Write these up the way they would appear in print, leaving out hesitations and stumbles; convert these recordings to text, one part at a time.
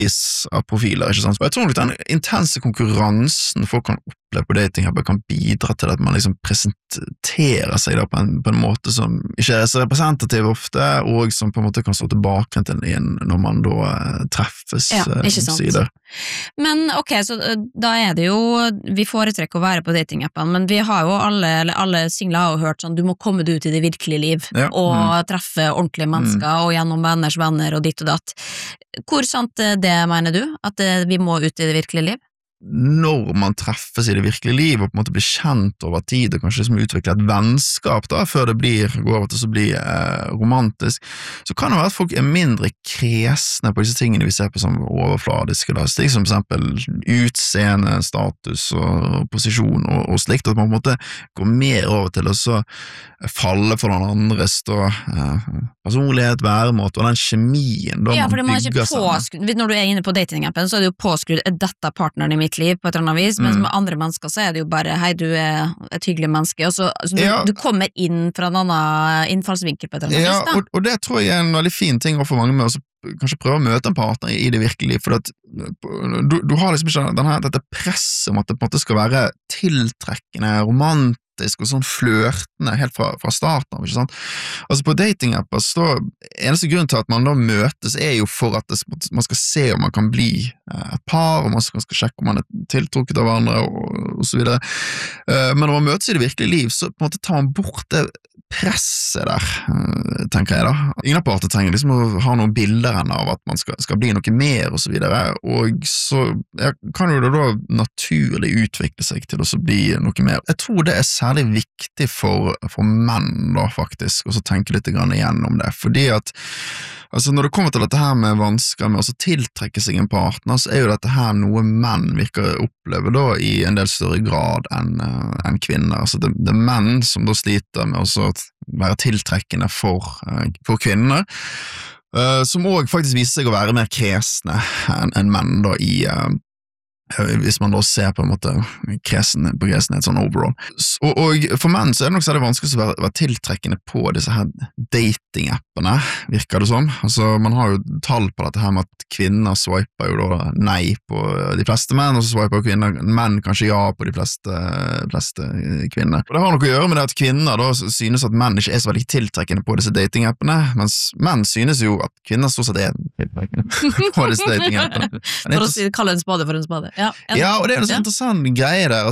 av profiler, ikke sant? Og jeg tror nok den intense konkurransen folk kan oppleve på dating kan bidra til at man liksom presenterer seg da på en måte som ikke er så representativ ofte, og som på en måte kan stå tilbake til igjen når man da treffes sider. Men ok, så da det jo, vi foretrekker å være på datingappen, men vi har jo alle singler har jo hørt sånn, du må komme ut i det virkelige liv, og treffe ordentlige mennesker, og gjennom venners venner og ditt og datt. Hvor sant det mener du, at vi må ut i det virkelige liv? Når man treffes i det virkelige liv og på en måte blir kjent over tid og kanskje liksom utvikle et vennskap da, før det går over til å bli romantisk, så kan det være at folk mindre kresne på disse tingene vi ser på som overfladiske da, slik som for eksempel utseende, status og posisjon og slikt, at man på en måte går mer over til å så falle for den andres personlighet, væremåte og den kjemien da man bygger sammen. Når du inne på datingappen så det jo påskrudd, dette partneren i mitt liv på et eller annet vis, mens med andre mennesker så det jo bare, hei, du et hyggelig menneske, og så du kommer inn fra en annen innfallsvinkel på et eller annet vis da. Og det tror jeg en veldig fin ting for mange med å kanskje prøve å møte en partner i det virkelige liv, for at du har liksom ikke dette presset om at det på en måte skal være tiltrekkende, romantisk og sånn flørtende helt fra starten av, ikke sant? Altså på datingapper så eneste grunn til at man da møtes jo for at man skal se om man kan bli et par, og man skal sjekke om man tiltrukket av hverandre og så videre. Men når man møtes i det virkelige liv, så på en måte tar man bort det presset der, tenker jeg da. Ingen av parter trenger liksom å ha noen bilder av at man skal bli noe mer og så videre, og så kan jo det da naturlig utvikle seg til å så bli noe mer. Jeg tror det særlig viktig for menn da faktisk, og så tenke litt igjennom det, fordi at altså når det kommer til dette her med vansker med å tiltrekke seg en partner, så jo dette her noe menn virker oppleve da i en del større grad enn kvinner. Altså det menn som da sliter med å være tiltrekkende for kvinner, som også faktisk viser seg å være mer kresne enn menn da hvis man da ser på en måte kresenhet sånn overall. Og for menn så det nok så det vanskelig å være tiltrekkende på disse her dating-appene, virker det som. Altså man har jo tall på dette her med at kvinner swiper jo da nei på de fleste menn, og så swiper menn kanskje ja på de fleste kvinner. Og det har nok å gjøre med det at kvinner da synes at menn ikke så veldig tiltrekkende på disse dating-appene, mens menn synes jo at kvinner stort sett tiltrekkende på disse dating-appene. For å kalle en spade for en spade. Ja, og det en sånn interessant greie der,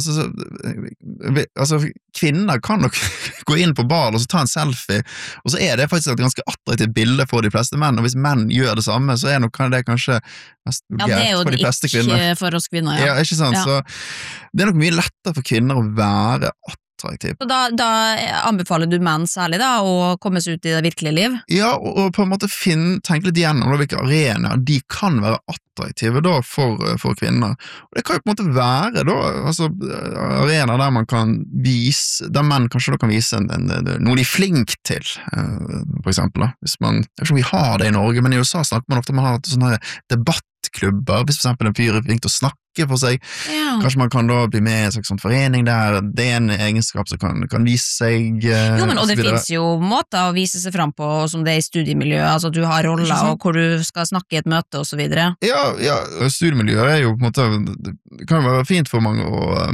altså kvinner kan nok gå inn på bar og så ta en selfie, og så det faktisk et ganske attraktivt bilde for de fleste menn, og hvis menn gjør det samme, så nok det kanskje mest vulgært for de fleste kvinner. Det jo ikke for oss kvinner, ja. Ja, ikke sant? Så det nok mye lettere for kvinner å være attraktiv. Så da anbefaler du menn særlig da, å komme seg ut i det virkelige liv? Ja, og på en måte tenke litt igjennom hvilke arenaer de kan være attraktive da for kvinner. Og det kan jo på en måte være da, altså arenaer der man kan vise, der menn kanskje da kan vise noe de er flink til, for eksempel da. Hvis man, jeg vet ikke om vi har det i Norge, men i USA snakker man ofte om å ha sånne debattklubber, hvis for eksempel en fyr er flink til å snakke for seg, kanskje man kan da bli med i en slags sånn forening der det en egenskap som kan vise seg Jo, men og det finnes jo måter å vise seg fram på som det i studiemiljøet, altså du har roller og hvor du skal snakke i et møte og så videre. Ja, studiemiljøet jo på en måte, det kan jo være fint for mange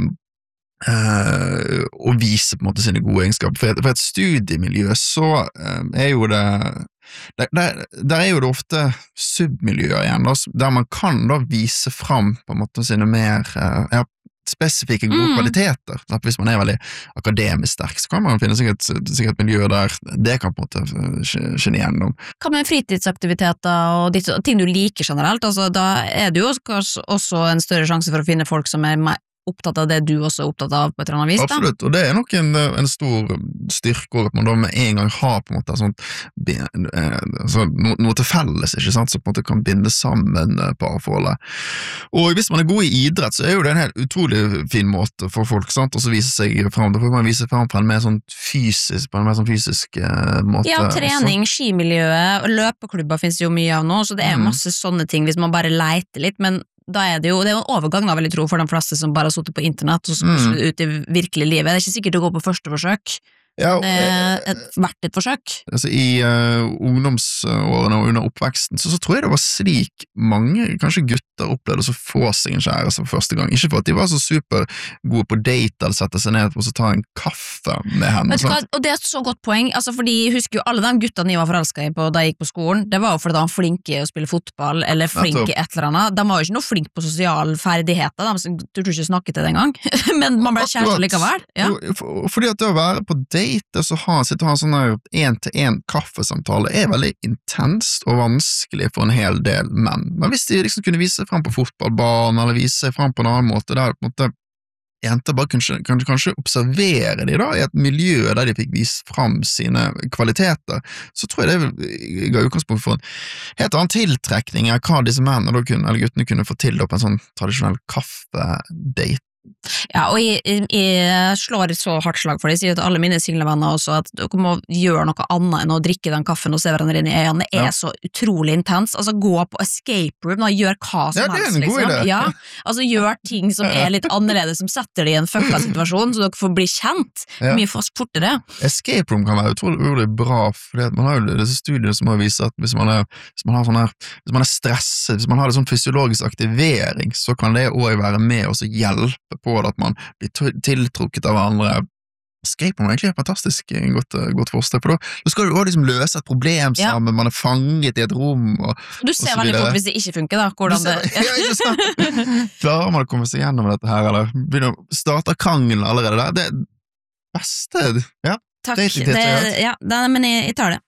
å vise på en måte sine gode egenskaper, for et studiemiljø så jo det der jo det ofte submiljøer igjen, der man kan da vise fram på en måte sine mer spesifikke gode kvaliteter. Hvis man veldig akademisk sterk, så kan man finne sikkert et miljø der det kan på en måte skjønne igjennom. Hva med fritidsaktiviteter og ting du liker generelt? Altså, da det jo også en større sjanse for å finne folk som mer opptatt av det du også opptatt av på et eller annet vis da? Absolutt, og det nok en stor styrke at man da med en gang har på en måte sånt, noe til felles, ikke sant, så på en måte kan binde sammen parforholdet. Og hvis man god i idrett, så jo det en helt utrolig fin måte for folk, sant, og så vise seg frem, da får man vise frem på en mer sånn fysisk måte. Ja, trening, skimiljøet, løpeklubber finnes jo mye av nå, så det masse sånne ting hvis man bare leiter litt, men da det jo en overgang da, vil jeg tro, for de fleste som bare har suttet på internett og så ut i virkelig livet. Det ikke sikkert å gå på første forsøk. Det vært et forsøk. Altså, I ungdomsårene og under oppveksten, så tror jeg det var slik mange, kanskje gutter, opplevde å få seg en kjæreste for første gang. Ikke for at de var så supergode på date, eller sette seg ned og ta en kaffe med henne. Og det så godt poeng, altså fordi jeg husker jo alle de guttene jeg var forelsket i da jeg gikk på skolen, det var jo fordi de var flinke å spille fotball, eller flinke i et eller annet. De var jo ikke noe flink på sosiale ferdigheter, de turte ikke snakke til det en gang, men man ble kjæreste likevel. Ja. Fordi at det å være på date, og sitte og ha en sånn en-til-en kaffesamtale, veldig intenst og vanskelig for en hel del menn. Men hvis de liksom kunne vise seg frem på fotballbanen, eller vise seg frem på en annen måte, der på en måte jenter bare kanskje observere de i et miljø der de fikk vise frem sine kvaliteter, så tror jeg det ga utgangspunkt for en helt annen tiltrekning av hva disse mennene eller guttene kunne få til på en sånn tradisjonell kaffedate. Ja, og jeg slår et så hardt slag for det. Jeg sier til alle mine singlevenner også at dere må gjøre noe annet enn å drikke den kaffen og se hverandre inn i øynene. Det så utrolig intens. Altså, gå på escape room, gjør hva som helst, liksom. Ja, altså, gjør ting som litt annerledes, som setter deg i en fucka situasjon, så dere får bli kjent mye fortere. Escape room kan være utrolig bra, for man har jo disse studiene som har vist at hvis man er stresset, hvis man har det sånn fysiologisk aktivering, så kan det også være med og hjelpe på at man blir tiltrukket av andre. Escape room egentlig fantastisk godt forstått, for da skal du også løse et problem sammen, man fanget i et rom du ser veldig fort hvis det ikke funker da, hvordan det ikke sant? Klarer man å komme seg gjennom dette her, eller begynner å starte krangel allerede der, det beste Takk, men jeg tar det